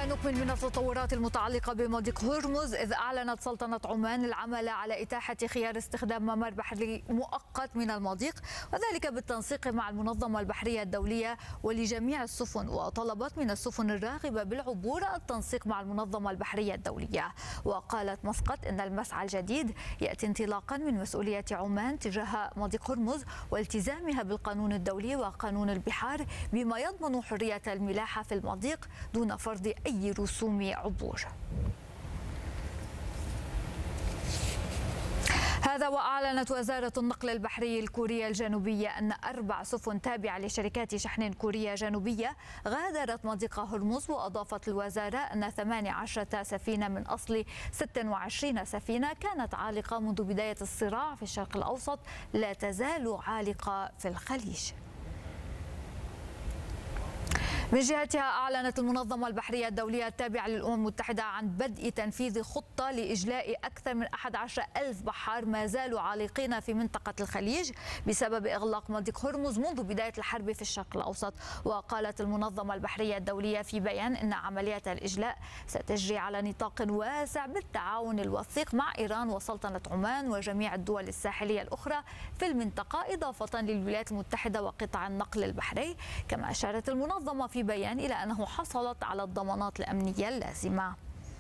ونكمل من التطورات المتعلقة بمضيق هرمز، إذ أعلنت سلطنة عمان العمل على إتاحة خيار استخدام ممر بحري مؤقت من المضيق، وذلك بالتنسيق مع المنظمة البحرية الدولية ولجميع السفن، وطلبت من السفن الراغبة بالعبور التنسيق مع المنظمة البحرية الدولية. وقالت مسقط إن المسعى الجديد يأتي انطلاقا من مسؤولية عمان تجاه مضيق هرمز والتزامها بالقانون الدولي وقانون البحار بما يضمن حرية الملاحة في المضيق دون فرض أي رسوم عبور. هذا وأعلنت وزارة النقل البحري الكورية الجنوبية أن 4 سفن تابعة لشركات شحن كورية جنوبية غادرت مضيق هرمز، وأضافت الوزارة أن 18 سفينة من أصل 26 سفينة كانت عالقة منذ بداية الصراع في الشرق الأوسط لا تزال عالقة في الخليج. من جهتها أعلنت المنظمة البحرية الدولية التابعة للأمم المتحدة عن بدء تنفيذ خطة لإجلاء أكثر من 11,000 بحار ما زالوا عالقين في منطقة الخليج بسبب إغلاق مضيق هرمز منذ بداية الحرب في الشرق الأوسط. وقالت المنظمة البحرية الدولية في بيان إن عملية الإجلاء ستجري على نطاق واسع بالتعاون الوثيق مع إيران وسلطنة عمان وجميع الدول الساحلية الأخرى في المنطقة، إضافة للولايات المتحدة وقطاع النقل البحري. كما أشارت المنظمة في بيان إلى أنه حصلت على الضمانات الأمنية اللازمة.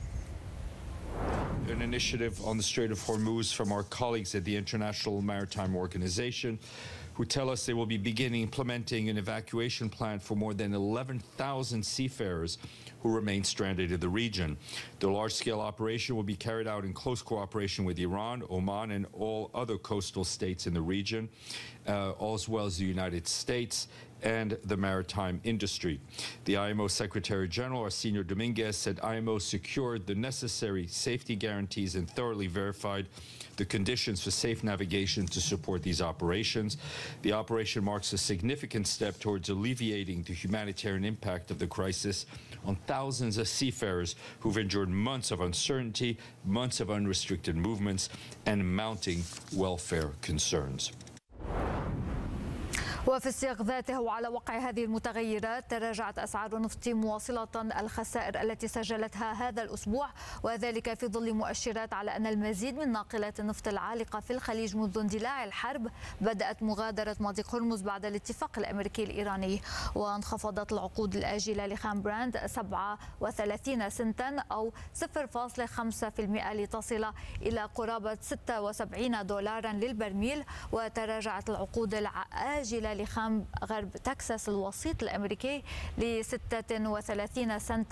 An initiative on the Strait of Hormuz from our colleagues at the International Maritime Organization, who tell us they will be beginning implementing an evacuation plan for more than 11,000 seafarers who remain stranded in the region. The large-scale operation will be carried out in close cooperation with Iran, Oman, and all other coastal states in the region, as well as the United States and the maritime industry. The IMO Secretary General, Arsenio Dominguez, said IMO secured the necessary safety guarantees and thoroughly verified the conditions for safe navigation to support these operations. The operation marks a significant step towards alleviating the humanitarian impact of the crisis on thousands of seafarers who've endured months of uncertainty, months of unrestricted movements, and mounting welfare concerns. وفي السياق ذاته وعلى وقع هذه المتغيرات، تراجعت أسعار النفط مواصلة الخسائر التي سجلتها هذا الأسبوع، وذلك في ظل مؤشرات على أن المزيد من ناقلات النفط العالقة في الخليج منذ اندلاع الحرب بدأت مغادرة مضيق هرمز بعد الاتفاق الأمريكي الإيراني. وانخفضت العقود الآجلة لخام براند 37 سنتا أو 0.5% لتصل إلى قرابة 76 دولارا للبرميل. وتراجعت العقود الآجلة لخام غرب تكساس الوسيط الأمريكي ل 36 سنتا